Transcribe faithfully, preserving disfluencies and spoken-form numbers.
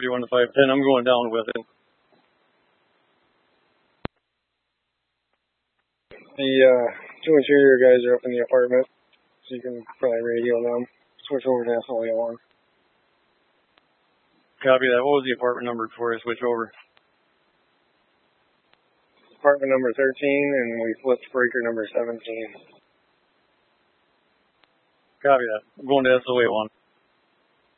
fifty-one to five ten. I'm going down with it. The uh, two interior guys are up in the apartment, so you can probably radio them. Switch over to S L A one. Copy that. What was the apartment number before I switch over? Apartment number thirteen, and we flipped breaker number seventeen. Copy that. I'm going to S O A one.